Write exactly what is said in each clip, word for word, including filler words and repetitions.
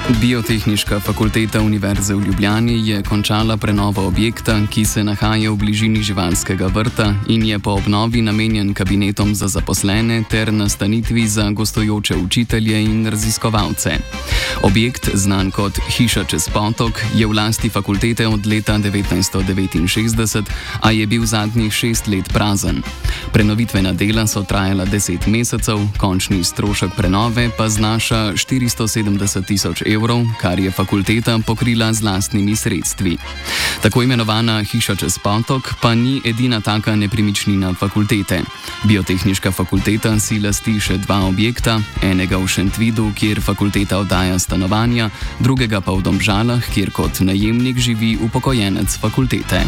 Biotehniška fakulteta Univerze v Ljubljani je končala prenovo objekta, ki se nahaja v bližini živalskega vrta in je po obnovi namenjen kabinetom za zaposlene ter nastanitvi za gostujoče učitelje in raziskovalce. Objekt, znan kot Hiša čez potok, je v lasti fakultete od leta devetnajststo devetinšestdeset, a je bil zadnjih šest let prazen. Prenovitvena dela so trajala deset mesecev, končni strošek prenove pa znaša štiristo sedemdeset tisoč evrov, kar je fakulteta pokrila z lastnimi sredstvi. Tako imenovana Hiša čez potok pa ni edina taka nepremičnina fakultete. Biotehniška fakulteta si lasti še dva objekta, enega v Šentvidu, kjer fakulteta oddaja stanovanja, drugega pa v Domžalah, kjer kot najemnik živi upokojenec fakultete.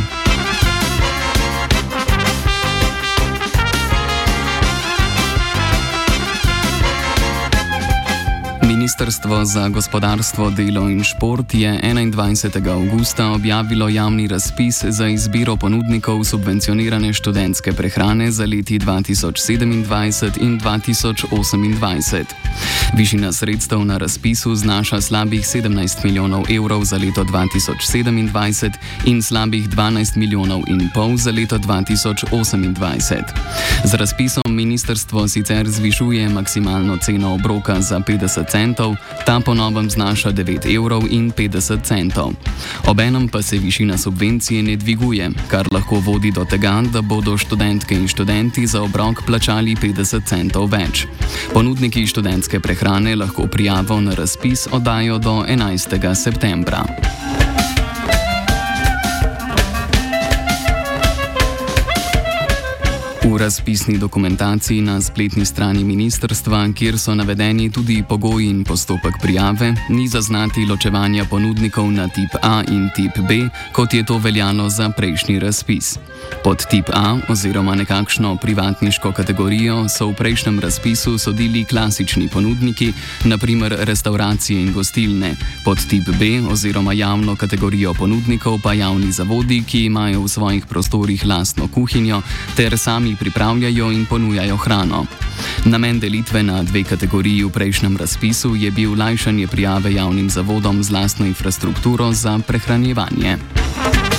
Ministrstvo za gospodarstvo, delo in šport je enaindvajsetega avgusta objavilo javni razpis za izbiro ponudnikov subvencionirane študentske prehrane za leti dva tisoč sedemindvajset in dva tisoč osemindvajset. Višina sredstev na razpisu znaša slabih sedemnajst milijonov evrov za leto dva tisoč sedemindvajset in slabih dvanajst milijonov in pol za leto dva tisoč osemindvajset. Z razpisom ministrstvo sicer zvišuje maksimalno ceno obroka za petdeset centov, ta po novem znaša devet evrov in petdeset centov. Obenem pa se višina subvencije ne dviguje, kar lahko vodi do tega, da bodo študentke in študenti za obrok plačali petdeset centov več. Ponudniki študentske prehrane lahko prijavo na razpis oddajo do enajstega septembra. V razpisni dokumentaciji na spletni strani ministrstva, kjer so navedeni tudi pogoji in postopek prijave, ni zaznati ločevanja ponudnikov na tip A in tip B, kot je to veljalo za prejšnji razpis. Pod tip A oziroma nekakšno privatniško kategorijo so v prejšnjem razpisu sodili klasični ponudniki, na primer restauracije in gostilne, pod tip B oziroma javno kategorijo ponudnikov pa javni zavodi, ki imajo v svojih prostorih lastno kuhinjo ter sami pripravljajo in ponujajo hrano. Namen delitve na dve kategoriji v prejšnjem razpisu je bil lajšanje prijave javnim zavodom z lastno infrastrukturo za prehranjevanje.